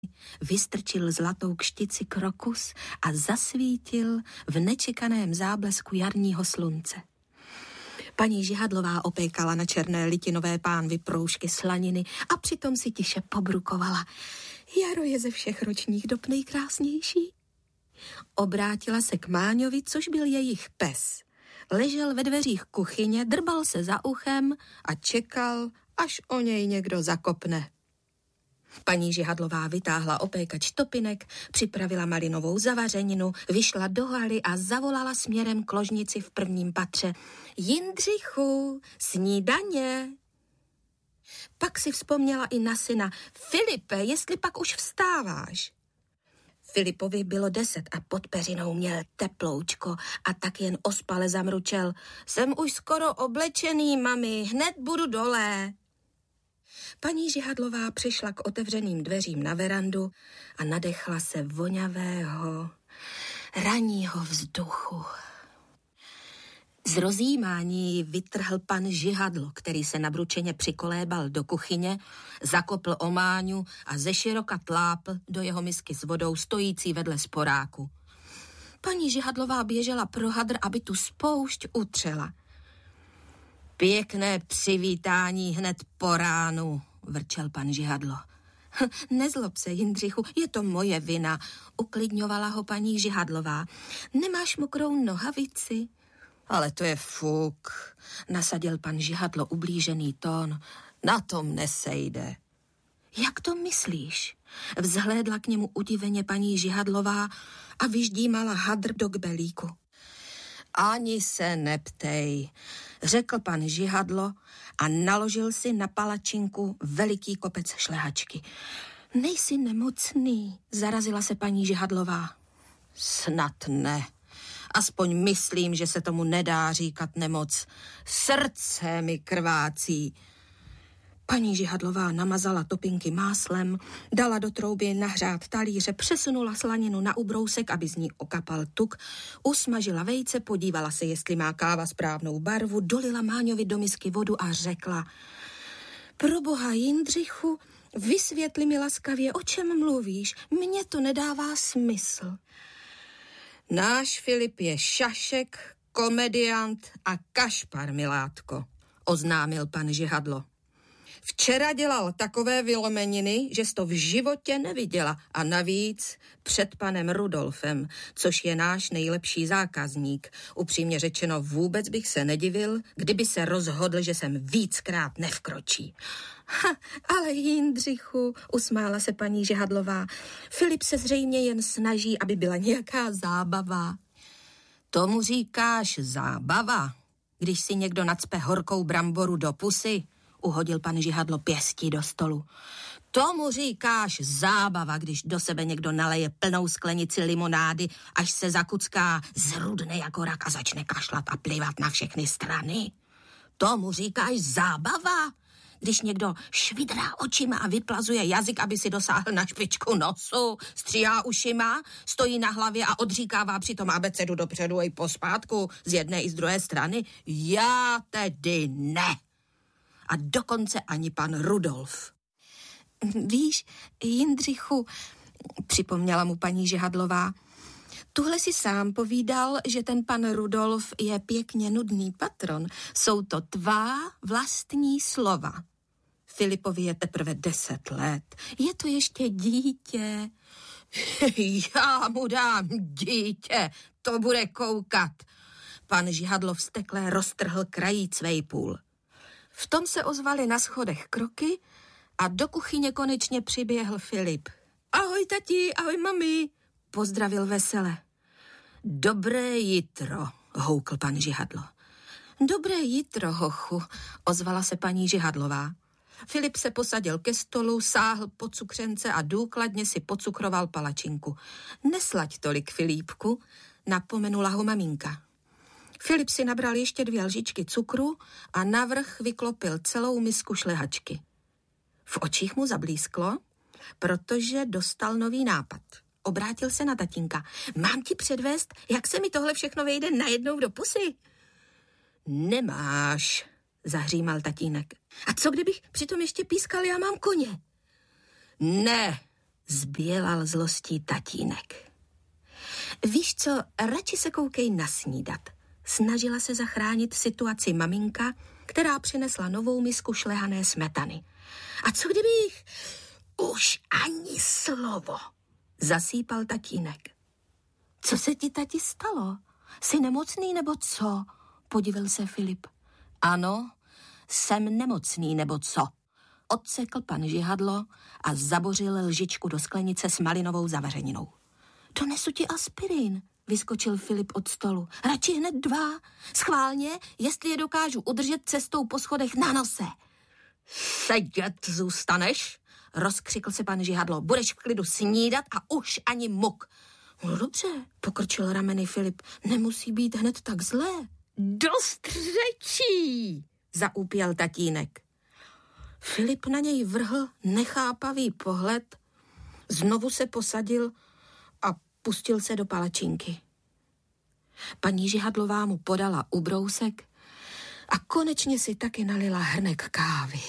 vystrčil zlatou kštici krokus a zasvítil v nečekaném záblesku jarního slunce. Paní Žihadlová opékala na černé litinové pánvi proužky slaniny a přitom si tiše pobrukovala. Jaro je ze všech ročních dob nejkrásnější. Obrátila se k Máňovi, což byl jejich pes. Ležel ve dveřích kuchyně, drbal se za uchem a čekal, až o něj někdo zakopne. Paní Žihadlová vytáhla opékač topinek, připravila malinovou zavařeninu, vyšla do haly a zavolala směrem k ložnici v prvním patře. Jindřichu, snídaně! Pak si vzpomněla i na syna. Filipe, jestli pak už vstáváš? Filipovi bylo 10 a pod peřinou měl teploučko a tak jen ospale zamručel. Jsem už skoro oblečený, mami, hned budu dole. Paní Žihadlová přišla k otevřeným dveřím na verandu a nadechla se vonavého ranního vzduchu. Z rozjímání ji vytrhl pan Žihadlo, který se nabručeně přikolébal do kuchyně, zakopl o Máňu a zeširoka tlápl do jeho misky s vodou stojící vedle sporáku. Paní Žihadlová běžela pro hadr, aby tu spoušť utřela. Pěkné přivítání hned po ránu, vrčel pan Žihadlo. Nezlob se, Jindřichu, je to moje vina, uklidňovala ho paní Žihadlová. Nemáš mokrou nohavici? Ale to je fuk, nasadil pan Žihadlo ublížený tón. Na tom nesejde. Jak to myslíš? Vzhlédla k němu udiveně paní Žihadlová a vyždímala hadr do kbelíku. Ani se neptej, řekl pan Žihadlo a naložil si na palačinku veliký kopec šlehačky. Nejsi nemocný, zarazila se paní Žihadlová. Snad ne. Aspoň myslím, že se tomu nedá říkat nemoc. Srdce mi krvácí. Paní Žihadlová namazala topinky máslem, dala do trouby nahřát talíře, přesunula slaninu na ubrousek, aby z ní okapal tuk, usmažila vejce, podívala se, jestli má káva správnou barvu, dolila Máňovi do misky vodu a řekla: Proboha, Jindřichu, vysvětli mi laskavě, o čem mluvíš, mně to nedává smysl. Náš Filip je šašek, komediant a kašpar, milátko, oznámil pan Žihadlo. Včera dělal takové vylomeniny, že jsi to v životě neviděla a navíc před panem Rudolfem, což je náš nejlepší zákazník. Upřímně řečeno, vůbec bych se nedivil, kdyby se rozhodl, že sem víckrát nevkročí. Ale Jindřichu, usmála se paní Žihadlová, Filip se zřejmě jen snaží, aby byla nějaká zábava. Tomu říkáš zábava, když si někdo nacpe horkou bramboru do pusy, uhodil pan Žihadlo pěstí do stolu. Tomu říkáš zábava, když do sebe někdo naleje plnou sklenici limonády, až se zakucká, zrudne jako rak a začne kašlat a plivat na všechny strany. Tomu říkáš zábava, když někdo švidrá očima a vyplazuje jazyk, aby si dosáhl na špičku nosu, stříhá ušima, stojí na hlavě a odříkává přitom abecedu dopředu i pospátku z jedné i z druhé strany. Já tedy ne. A dokonce ani pan Rudolf. Víš, Jindřichu, připomněla mu paní Žihadlová, tuhle si sám povídal, že ten pan Rudolf je pěkně nudný patron. Jsou to tvá vlastní slova. Filipovi je teprve 10 let. Je to ještě dítě. Já mu dám dítě, to bude koukat. Pan Žihadlo vztekle roztrhl krajíc vejpůl. V tom se ozvaly na schodech kroky a do kuchyně konečně přiběhl Filip. Ahoj tati, ahoj mami, pozdravil vesele. Dobré jitro, houkl pan Žihadlo. Dobré jitro, hochu, ozvala se paní Žihadlová. Filip se posadil ke stolu, sáhl po cukřence a důkladně si pocukroval palačinku. Neslaď tolik, Filipku, napomenula ho maminka. Filip si nabral ještě 2 lžičky cukru a navrch vyklopil celou misku šlehačky. V očích mu zablísklo, protože dostal nový nápad. Obrátil se na tatínka. Mám ti předvést, jak se mi tohle všechno vejde najednou do pusy? Nemáš, zahřímal tatínek. A co kdybych přitom ještě pískal, já mám koně? Ne, zbělal zlostí tatínek. Víš co, radši se koukej nasnídat. Snažila se zachránit situaci maminka, která přinesla novou misku šlehané smetany. A co kdybych... Už ani slovo, zasýpal tatínek. Co se ti, tati, stalo? Jsi nemocný nebo co? Podivil se Filip. Ano, jsem nemocný nebo co? Odsekl pan Žihadlo a zabořil lžičku do sklenice s malinovou zavařeninou. Donesu ti aspirin, vyskočil Filip od stolu. Radši hned 2. Schválně, jestli je dokážu udržet cestou po schodech na nose. Sedět zůstaneš, rozkřikl se pan Žihadlo. Budeš v klidu snídat a už ani muk. No dobře, pokrčil rameny Filip. Nemusí být hned tak zlé. Dost řečí, zaúpěl tatínek. Filip na něj vrhl nechápavý pohled, znovu se posadil a pustil se do palačinky. Paní Žihadlová mu podala ubrousek a konečně si taky nalila hrnek kávy.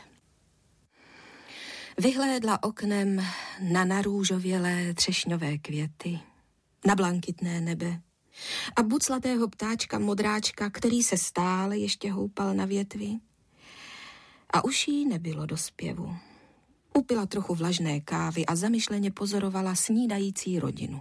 Vyhlédla oknem na narůžovělé třešňové květy, na blankitné nebe a buclatého ptáčka modráčka, který se stále ještě houpal na větvi. A už jí nebylo do zpěvu. Upila trochu vlažné kávy a zamyšleně pozorovala snídající rodinu.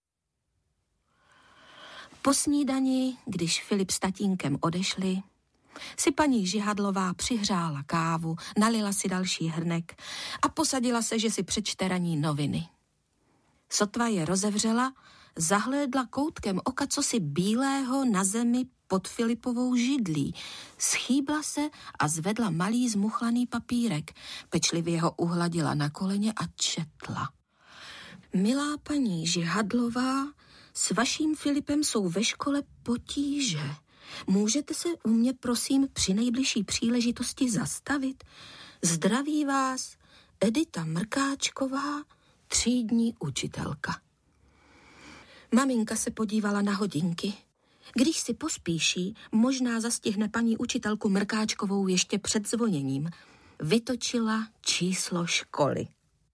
Po snídani, když Filip s tatínkem odešli, si paní Žihadlová přihřála kávu, nalila si další hrnek a posadila se, že si přečte ranní noviny. Sotva je rozevřela, zahlédla koutkem oka cosi bílého na zemi pod Filipovou židlí. Schýbla se a zvedla malý zmuchlaný papírek. Pečlivě ho uhladila na koleně a četla. Milá paní Žihadlová, s vaším Filipem jsou ve škole potíže. Můžete se u mě, prosím, při nejbližší příležitosti zastavit? Zdraví vás Edita Mrkáčková, třídní učitelka. Maminka se podívala na hodinky. Když si pospíší, možná zastihne paní učitelku Mrkáčkovou ještě před zvoněním. Vytočila číslo školy.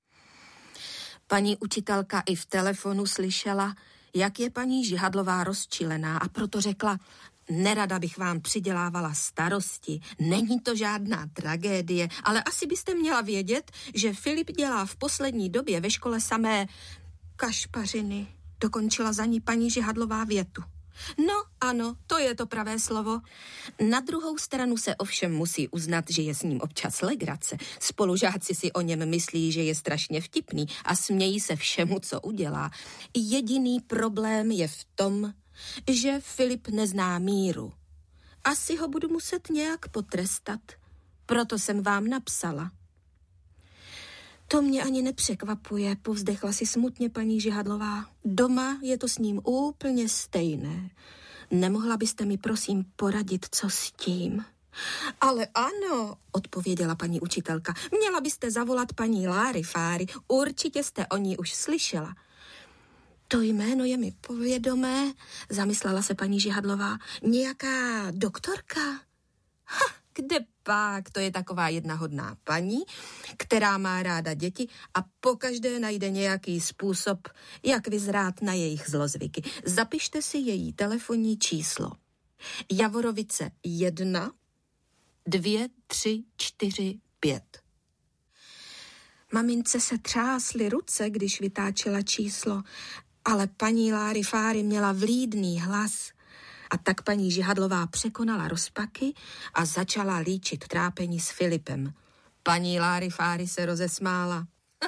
Paní učitelka i v telefonu slyšela, jak je paní Žihadlová rozčilená, a proto řekla: nerada bych vám přidělávala starosti, není to žádná tragédie, ale asi byste měla vědět, že Filip dělá v poslední době ve škole samé kašpařiny. Dokončila za ní paní Žihadlová větu. No ano, to je to pravé slovo. Na druhou stranu se ovšem musí uznat, že je s ním občas legrace. Spolužáci si o něm myslí, že je strašně vtipný a smějí se všemu, co udělá. Jediný problém je v tom, že Filip nezná míru. Asi ho budu muset nějak potrestat. Proto jsem vám napsala. To mě ani nepřekvapuje, povzdechla si smutně paní Žihadlová. Doma je to s ním úplně stejné. Nemohla byste mi prosím poradit, co s tím? Ale ano, odpověděla paní učitelka. Měla byste zavolat paní Larifari, určitě jste o ní už slyšela. To jméno je mi povědomé, zamyslela se paní Žihadlová. Nějaká doktorka? Kde pak, to je taková jedna hodná paní, která má ráda děti a pokaždé najde nějaký způsob, jak vyzrát na jejich zlozvyky. Zapište si její telefonní číslo. Javorovice 1 2 3 4 5. Mamince se třásly ruce, když vytáčela číslo, ale paní Larifari měla vlídný hlas. A tak paní Žihadlová překonala rozpaky a začala líčit trápení s Filipem. Paní Larifari se rozesmála.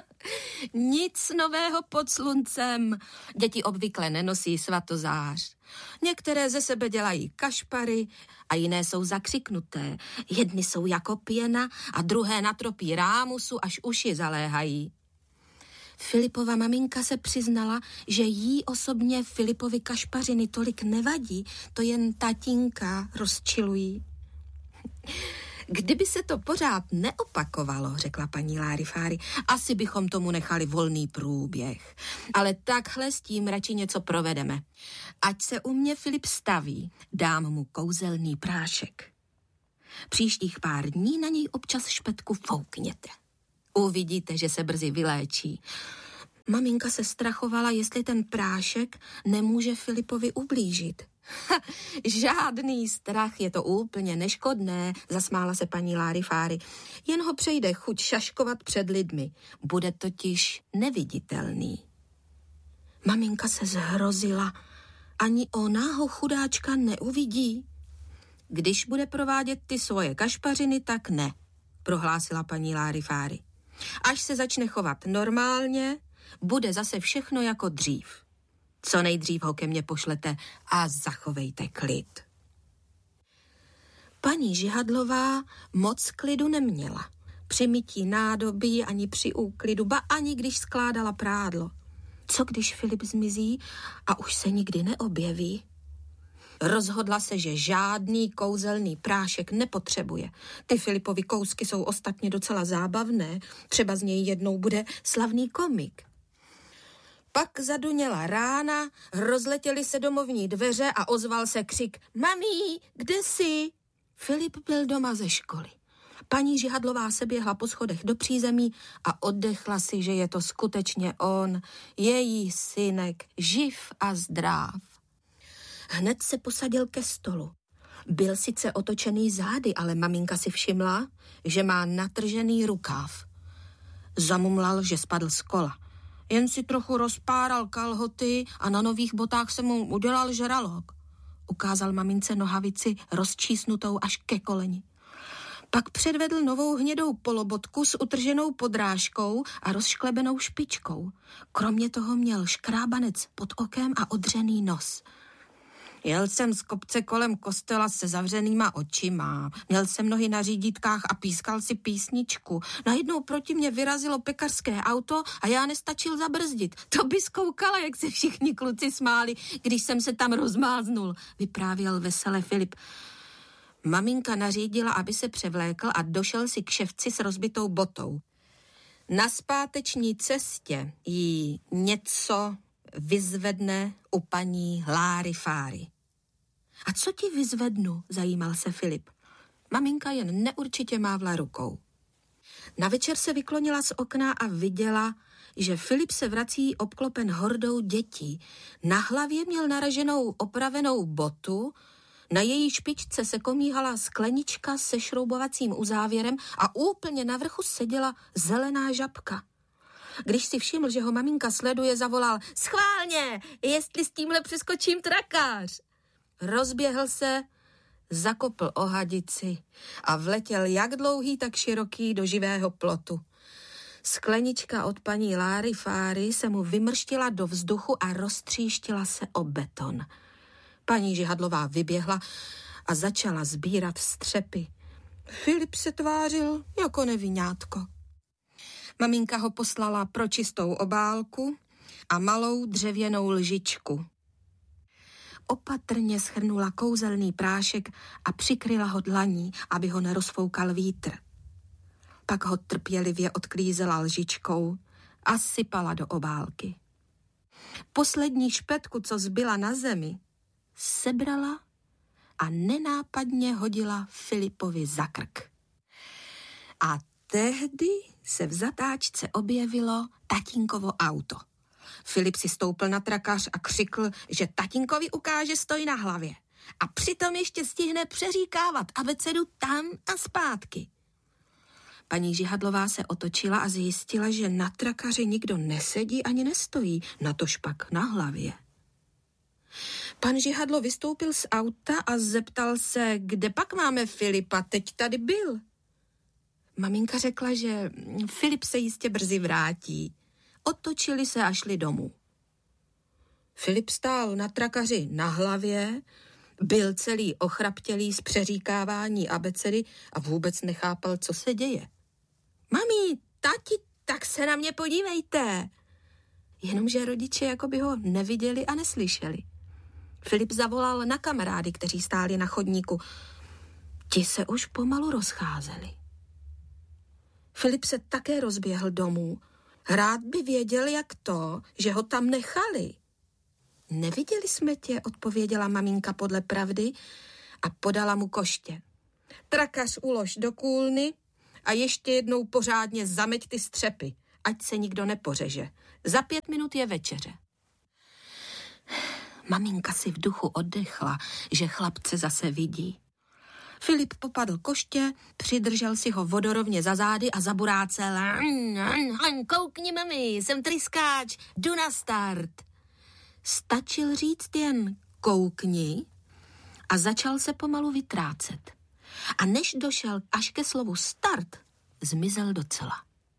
Nic nového pod sluncem. Děti obvykle nenosí svatozář. Některé ze sebe dělají kašpary a jiné jsou zakřiknuté. Jedny jsou jako pěna a druhé natropí rámusu, až uši zaléhají. Filipova maminka se přiznala, že jí osobně Filipovi kašpařiny tolik nevadí, to jen tatínka rozčilují. Kdyby se to pořád neopakovalo, řekla paní Larifari, asi bychom tomu nechali volný průběh. Ale takhle s tím radši něco provedeme. Ať se u mě Filip staví, dám mu kouzelný prášek. Příštích pár dní na něj občas špetku foukněte. Uvidíte, že se brzy vyléčí. Maminka se strachovala, jestli ten prášek nemůže Filipovi ublížit. Žádný strach, je to úplně neškodné, zasmála se paní Larifáry. Jen ho přejde chuť šaškovat před lidmi. Bude totiž neviditelný. Maminka se zhrozila. Ani ona ho chudáčka neuvidí. Když bude provádět ty svoje kašpařiny, tak ne, prohlásila paní Larifáry. Až se začne chovat normálně, bude zase všechno jako dřív. Co nejdřív ho ke mně pošlete a zachovejte klid. Paní Žihadlová moc klidu neměla. Při mytí nádobí, ani při úklidu, ba ani když skládala prádlo. Co když Filip zmizí a už se nikdy neobjeví? Rozhodla se, že žádný kouzelný prášek nepotřebuje. Ty Filipovy kousky jsou ostatně docela zábavné, třeba z něj jednou bude slavný komik. Pak zaduněla rána, rozletěly se domovní dveře a ozval se křik: Mami, kde jsi? Filip byl doma ze školy. Paní Žihadlová se běhla po schodech do přízemí a oddechla si, že je to skutečně on, její synek, živ a zdráv. Hned se posadil ke stolu. Byl sice otočený zády, ale maminka si všimla, že má natržený rukáv. Zamumlal, že spadl z kola. Jen si trochu rozpáral kalhoty a na nových botách se mu udělal žralok. Ukázal mamince nohavici rozčísnutou až ke koleni. Pak předvedl novou hnědou polobotku s utrženou podrážkou a rozšklebenou špičkou. Kromě toho měl škrábanec pod okem a odřený nos. Jel jsem z kopce kolem kostela se zavřenýma očima. Měl jsem nohy na řídítkách a pískal si písničku. Najednou proti mě vyrazilo pekařské auto a já nestačil zabrzdit. To by zkoukala, jak se všichni kluci smáli, když jsem se tam rozmáznul, vyprávěl vesele Filip. Maminka nařídila, aby se převlékl a došel si k ševci s rozbitou botou. Na zpáteční cestě jí něco vyzvedne u paní Larifáry. A co ti vyzvednu, zajímal se Filip. Maminka jen neurčitě mávla rukou. Na večer se vyklonila z okna a viděla, že Filip se vrací obklopen hordou dětí. Na hlavě měl naraženou opravenou botu, na její špičce se komíhala sklenička se šroubovacím uzávěrem a úplně na vrchu seděla zelená žabka. Když si všiml, že ho maminka sleduje, zavolal: Schválně, jestli s tímhle přeskočím trakář. Rozběhl se, zakopl o hadici a vletěl jak dlouhý, tak široký do živého plotu. Sklenička od paní Larifáry se mu vymrštila do vzduchu a roztříštila se o beton. Paní Žihadlová vyběhla a začala sbírat střepy. Filip se tvářil jako nevinátko. Maminka ho poslala pro čistou obálku a malou dřevěnou lžičku. Opatrně shrnula kouzelný prášek a přikryla ho dlaní, aby ho nerozfoukal vítr. Pak ho trpělivě odklízela lžičkou a sypala do obálky. Poslední špetku, co zbyla na zemi, sebrala a nenápadně hodila Filipovi za krk. A tehdy se v zatáčce objevilo tatínkovo auto. Filip si stoupl na trakař a křikl, že tatínkovi ukáže stoj na hlavě. A přitom ještě stihne přeříkávat abecedu tam a zpátky. Paní Žihadlová se otočila a zjistila, že na trakaři nikdo nesedí ani nestojí, natož pak na hlavě. Pan Žihadlo vystoupil z auta a zeptal se, kde pak máme Filipa, teď tady byl. Maminka řekla, že Filip se jistě brzy vrátí. Otočili se a šli domů. Filip stál na trakaři na hlavě, byl celý ochraptělý z přeříkávání abecedy a vůbec nechápal, co se děje. Mami, tati, tak se na mě podívejte. Jenomže rodiče jako by ho neviděli a neslyšeli. Filip zavolal na kamarády, kteří stáli na chodníku. Ti se už pomalu rozcházeli. Filip se také rozběhl domů. Rád by věděl, jak to, že ho tam nechali. Neviděli jsme tě, odpověděla maminka podle pravdy a podala mu koště. Trakař ulož do kůlny, a ještě jednou pořádně zameť ty střepy, ať se nikdo nepořeže. Za 5 minut je večeře. Maminka si v duchu oddechla, že chlapce zase vidí. Filip popadl koště, přidržel si ho vodorovně za zády a zaburácel. Koukni, mami, jsem tryskáč, jdu na start. Stačil říct jen koukni a začal se pomalu vytrácet. A než došel až ke slovu start, zmizel docela.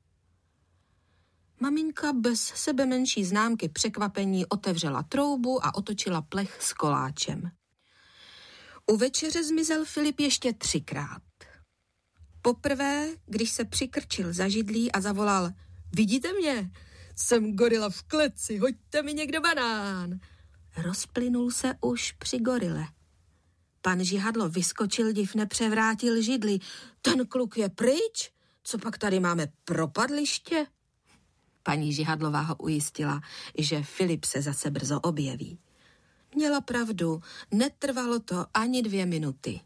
Maminka bez sebe menší známky překvapení otevřela troubu a otočila plech s koláčem. U večeře zmizel Filip ještě 3krát. Poprvé, když se přikrčil za židlí a zavolal: vidíte mě? Jsem gorila v kleci, hoďte mi někdo banán. Rozplynul se už při gorile. Pan Žihadlo vyskočil, div nepřevrátil židli. Ten kluk je pryč? Co pak tady máme, propadliště? Paní Žihadlová ho ujistila, že Filip se zase brzo objeví. Měla pravdu, netrvalo to ani 2 minuty.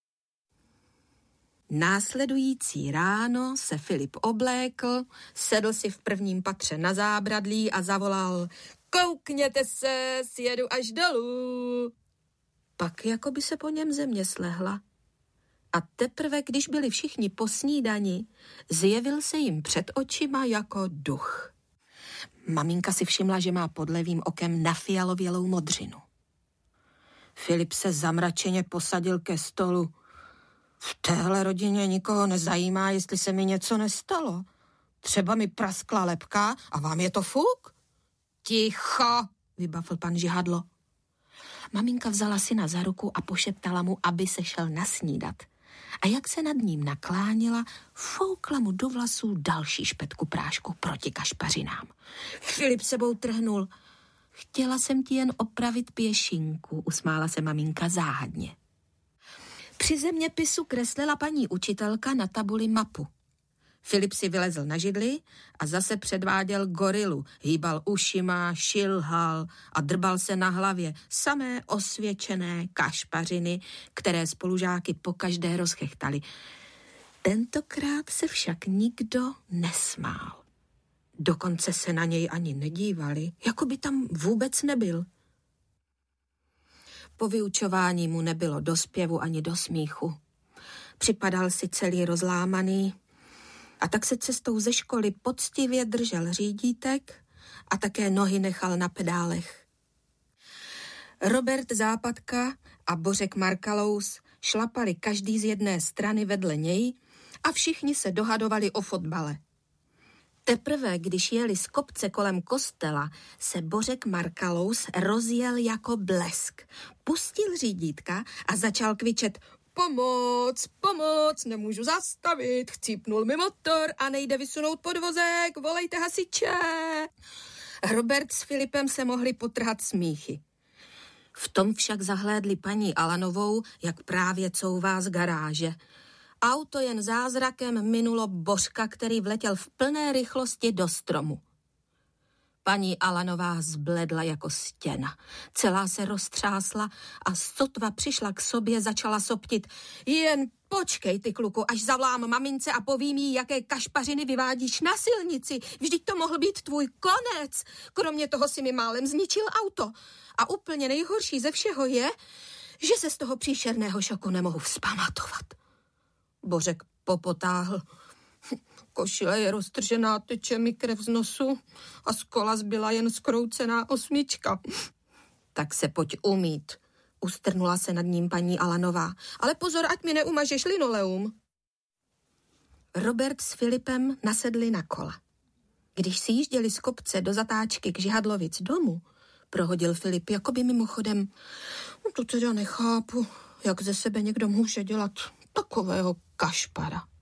Následující ráno se Filip oblékl, sedl si v prvním patře na zábradlí a zavolal: koukněte se, sjedu až dolů. Pak jako by se po něm země slehla. A teprve, když byli všichni po snídani, zjevil se jim před očima jako duch. Maminka si všimla, že má pod levým okem nafialovělou modřinu. Filip se zamračeně posadil ke stolu. V téhle rodině nikoho nezajímá, jestli se mi něco nestalo. Třeba mi praskla lebka a vám je to fuk? Ticho, vybavil pan Žihadlo. Maminka vzala syna za ruku a pošeptala mu, aby se šel nasnídat. A jak se nad ním naklánila, foukla mu do vlasů další špetku prášku proti kašpařinám. Filip sebou trhnul. Chtěla jsem ti jen opravit pěšinku, usmála se maminka záhadně. Při zeměpisu kreslila paní učitelka na tabuli mapu. Filip si vylezl na židli a zase předváděl gorilu. Hýbal ušima, šilhal a drbal se na hlavě. Samé osvědčené kašpařiny, které spolužáky pokaždé rozchechtali. Tentokrát se však nikdo nesmál. Dokonce se na něj ani nedívali, jako by tam vůbec nebyl. Po vyučování mu nebylo do zpěvu ani do smíchu. Připadal si celý rozlámaný a tak se cestou ze školy poctivě držel řídítek a také nohy nechal na pedálech. Robert Západka a Bořek Markalous šlapali každý z jedné strany vedle něj a všichni se dohadovali o fotbale. Teprve, když jeli z kopce kolem kostela, se Bořek Markalous rozjel jako blesk. Pustil řídítka a začal kvičet: pomoc, pomoc, nemůžu zastavit, chcípnul mi motor a nejde vysunout podvozek, volejte hasiče. Robert s Filipem se mohli potrhat smíchy. V tom však zahlédli paní Alanovou, jak právě couvá z garáže. Auto jen zázrakem minulo Bořka, který vletěl v plné rychlosti do stromu. Paní Alanová zbledla jako stěna. Celá se roztřásla a sotva přišla k sobě, začala soptit: jen počkej, ty kluku, až zavolám mamince a povím jí, jaké kašpařiny vyvádíš na silnici. Vždyť to mohl být tvůj konec. Kromě toho si mi málem zničil auto. A úplně nejhorší ze všeho je, že se z toho příšerného šoku nemohu vzpamatovat. Bořek popotáhl. Košile je roztržená, teče mi krev z nosu a z kola zbyla jen skroucená 8. Tak se pojď umýt, ustrnula se nad ním paní Alanová. Ale pozor, ať mi neumažeš linoleum. Robert s Filipem nasedli na kola. Když si jížděli z kopce do zatáčky k Žihadlovic domu, prohodil Filip jakoby mimochodem: to teda nechápu, jak ze sebe někdo může dělat takového kašpara.